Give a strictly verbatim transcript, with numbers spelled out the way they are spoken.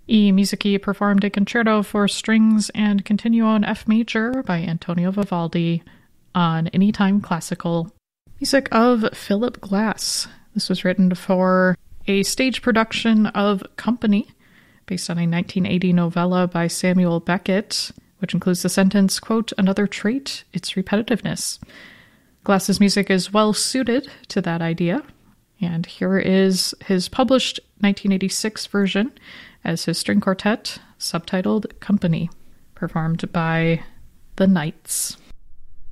E. Musici performed a concerto for strings and continuo in F major by Antonio Vivaldi on Anytime Classical. Music of Philip Glass. This was written for a stage production of Company, based on a nineteen eighty novella by Samuel Beckett, which includes the sentence, quote, "Another trait, its repetitiveness." Glass's music is well suited to that idea, and here is his published nineteen eighty-six version as his string quartet, subtitled Company, performed by the Knights.